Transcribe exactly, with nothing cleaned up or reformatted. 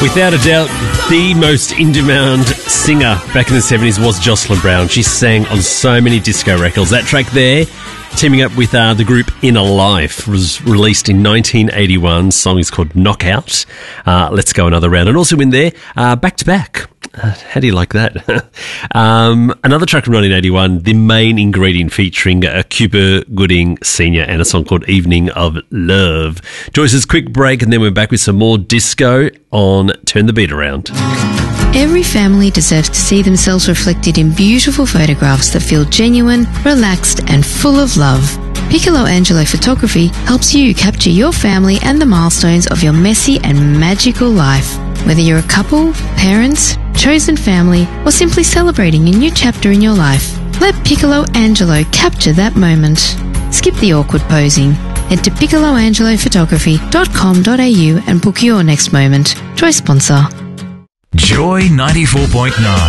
Without a doubt, the most in-demand singer back in the seventies was Jocelyn Brown. She sang on so many disco records. That track there, teaming up with uh, the group Inner Life, was released in nineteen eighty-one. The song is called Knockout. Uh, let's go another round. And also in there, uh, Back to Back. Uh, how do you like that? um, another track from nineteen eighty-one, The Main Ingredient, featuring uh, Cuba Gooding Senior and a song called Evening of Love. Joyce's quick break, and then we're back with some more disco on Turn the Beat Around. Every family deserves to see themselves reflected in beautiful photographs that feel genuine, relaxed, and full of love. Piccolo Angelo Photography helps you capture your family and the milestones of your messy and magical life. Whether you're a couple, parents, chosen family, or simply celebrating a new chapter in your life, let Piccolo Angelo capture that moment. Skip the awkward posing. Head to piccolo angelo photography dot com dot a u and book your next moment. Joy sponsor. Joy ninety-four point nine.